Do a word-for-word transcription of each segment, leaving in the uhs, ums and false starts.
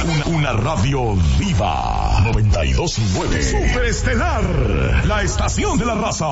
Una, una radio viva. noventa y dos punto nueve. Superestelar. La estación de la raza.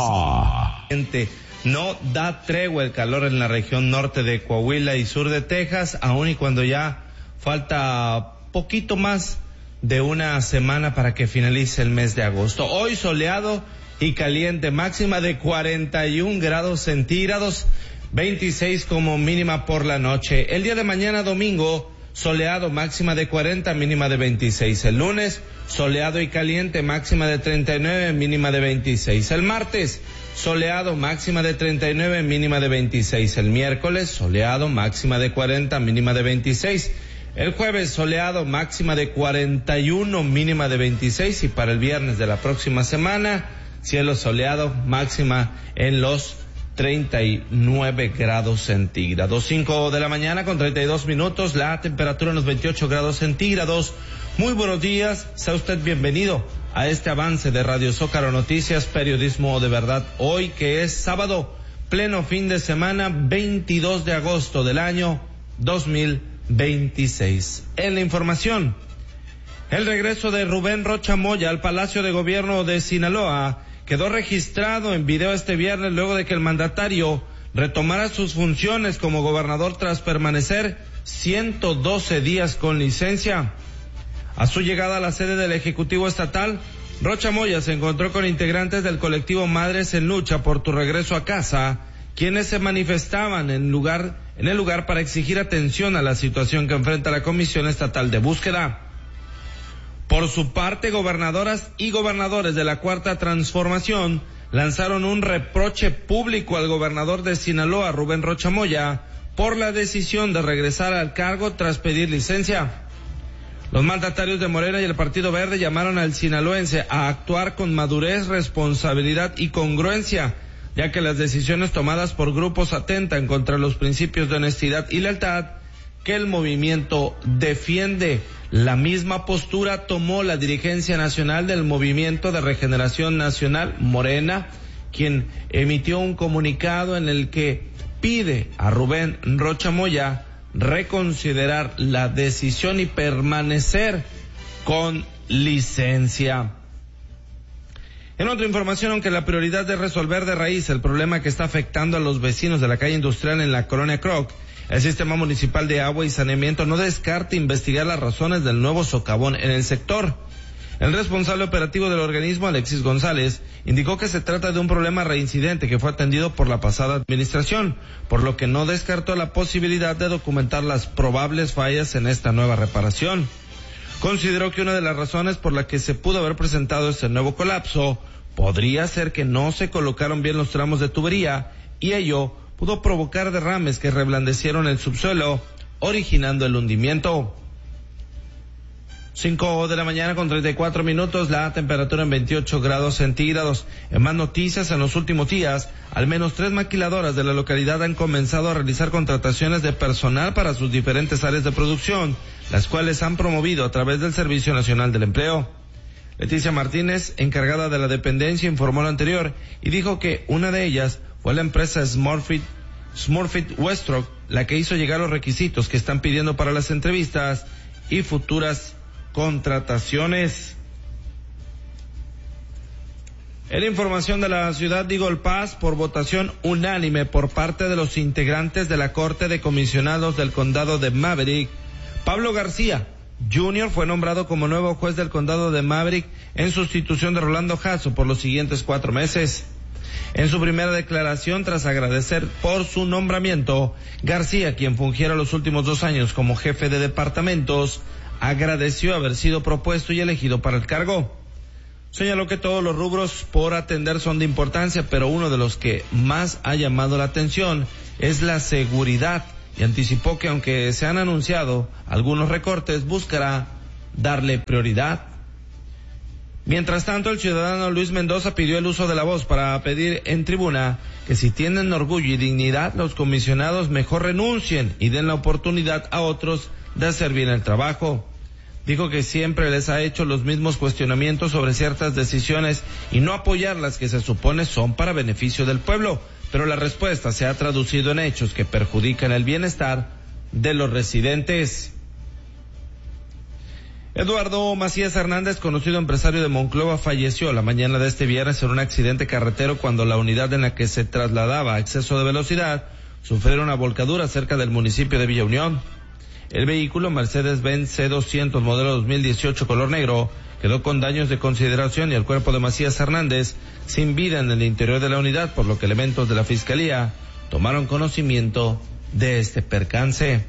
No da tregua el calor en la región norte de Coahuila y sur de Texas, aun y cuando ya falta poquito más de una semana para que finalice el mes de agosto. Hoy soleado y caliente, máxima de cuarenta y un grados centígrados, veintiséis como mínima por la noche. El día de mañana domingo, soleado, máxima de cuarenta, mínima de veintiséis. El lunes, soleado y caliente, máxima de treinta y nueve, mínima de veintiséis. El martes, soleado, máxima de treinta y nueve, mínima de veintiséis. El miércoles, soleado, máxima de cuarenta, mínima de veintiséis. El jueves, soleado, máxima de cuarenta y uno, mínima de veintiséis. Y para el viernes de la próxima semana, cielo soleado, máxima en los treinta y nueve grados centígrados. Cinco de la mañana con treinta y dos minutos, la temperatura en los veintiocho grados centígrados. Muy buenos días, sea usted bienvenido a este avance de Radio Zócalo Noticias, periodismo de verdad. Hoy que es sábado, pleno fin de semana, veintidós de agosto del año dos mil veintiséis. En la información, el regreso de Rubén Rocha Moya al Palacio de Gobierno de Sinaloa quedó registrado en video este viernes luego de que el mandatario retomara sus funciones como gobernador tras permanecer ciento doce días con licencia. A su llegada a la sede del Ejecutivo Estatal, Rocha Moya se encontró con integrantes del colectivo Madres en Lucha por tu regreso a casa, quienes se manifestaban en lugar, en el lugar para exigir atención a la situación que enfrenta la Comisión Estatal de Búsqueda. Por su parte, gobernadoras y gobernadores de la Cuarta Transformación lanzaron un reproche público al gobernador de Sinaloa, Rubén Rocha Moya, por la decisión de regresar al cargo tras pedir licencia. Los mandatarios de Morena y el Partido Verde llamaron al sinaloense a actuar con madurez, responsabilidad y congruencia, ya que las decisiones tomadas por grupos atentan contra los principios de honestidad y lealtad que el movimiento defiende. La misma postura tomó la dirigencia nacional del Movimiento de Regeneración Nacional, Morena, quien emitió un comunicado en el que pide a Rubén Rocha Moya reconsiderar la decisión y permanecer con licencia. En otra información, aunque la prioridad es resolver de raíz el problema que está afectando a los vecinos de la calle industrial en la colonia Croc, el Sistema Municipal de Agua y Saneamiento no descarta investigar las razones del nuevo socavón en el sector. El responsable operativo del organismo, Alexis González, indicó que se trata de un problema reincidente que fue atendido por la pasada administración, por lo que no descartó la posibilidad de documentar las probables fallas en esta nueva reparación. Consideró que una de las razones por la que se pudo haber presentado este nuevo colapso podría ser que no se colocaron bien los tramos de tubería y ello pudo provocar derrames que reblandecieron el subsuelo, originando el hundimiento. Cinco de la mañana con treinta y cuatro minutos, la temperatura en veintiocho grados centígrados. En más noticias, en los últimos días, al menos tres maquiladoras de la localidad han comenzado a realizar contrataciones de personal para sus diferentes áreas de producción, las cuales han promovido a través del Servicio Nacional del Empleo. Leticia Martínez, encargada de la dependencia, informó lo anterior y dijo que una de ellas fue la empresa Smurfit, Smurfit Westrock, la que hizo llegar los requisitos que están pidiendo para las entrevistas y futuras contrataciones. En información de la ciudad de Eagle Pass, por votación unánime por parte de los integrantes de la Corte de Comisionados del Condado de Maverick, Pablo García junior fue nombrado como nuevo juez del Condado de Maverick en sustitución de Rolando Jasso por los siguientes cuatro meses. En su primera declaración, tras agradecer por su nombramiento, García, quien fungiera los últimos dos años como jefe de departamentos, agradeció haber sido propuesto y elegido para el cargo. Señaló que todos los rubros por atender son de importancia, pero uno de los que más ha llamado la atención es la seguridad, y anticipó que aunque se han anunciado algunos recortes, buscará darle prioridad. Mientras tanto, el ciudadano Luis Mendoza pidió el uso de la voz para pedir en tribuna que si tienen orgullo y dignidad, los comisionados mejor renuncien y den la oportunidad a otros de hacer bien el trabajo. Dijo que siempre les ha hecho los mismos cuestionamientos sobre ciertas decisiones y no apoyar las que se supone son para beneficio del pueblo, pero la respuesta se ha traducido en hechos que perjudican el bienestar de los residentes. Eduardo Macías Hernández, conocido empresario de Monclova, falleció la mañana de este viernes en un accidente carretero cuando la unidad en la que se trasladaba a exceso de velocidad sufrió una volcadura cerca del municipio de Villa Unión. El vehículo Mercedes-Benz C doscientos modelo dos mil dieciocho color negro quedó con daños de consideración y el cuerpo de Macías Hernández sin vida en el interior de la unidad, por lo que elementos de la Fiscalía tomaron conocimiento de este percance.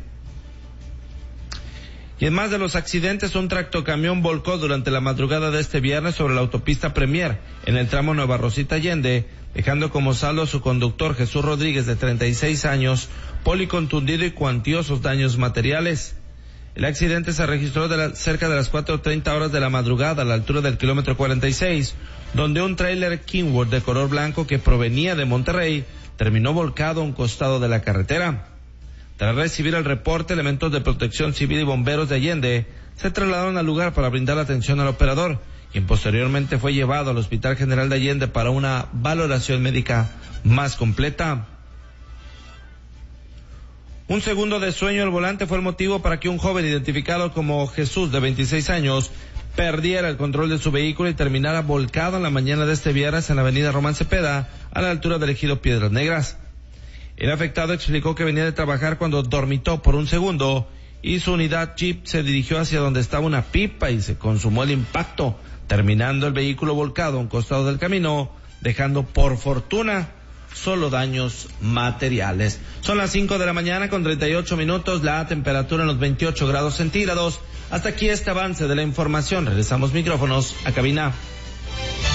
Y en más de los accidentes, un tractocamión volcó durante la madrugada de este viernes sobre la autopista Premier, en el tramo Nueva Rosita Allende, dejando como saldo a su conductor Jesús Rodríguez, de treinta y seis años, policontundido y cuantiosos daños materiales. El accidente se registró de la, cerca de las cuatro treinta horas de la madrugada, a la altura del kilómetro cuarenta y seis, donde un tráiler Kenworth de color blanco que provenía de Monterrey terminó volcado a un costado de la carretera. Tras recibir el reporte, elementos de protección civil y bomberos de Allende se trasladaron al lugar para brindar atención al operador, quien posteriormente fue llevado al Hospital General de Allende para una valoración médica más completa. Un segundo de sueño al volante fue el motivo para que un joven identificado como Jesús, de veintiséis años, perdiera el control de su vehículo y terminara volcado en la mañana de este viernes en la avenida Román Cepeda, a la altura del ejido Piedras Negras. El afectado explicó que venía de trabajar cuando dormitó por un segundo y su unidad Jeep se dirigió hacia donde estaba una pipa y se consumó el impacto, terminando el vehículo volcado a un costado del camino, dejando por fortuna solo daños materiales. Son las cinco de la mañana con treinta y ocho minutos, la temperatura en los veintiocho grados centígrados. Hasta aquí este avance de la información. Regresamos micrófonos a cabina.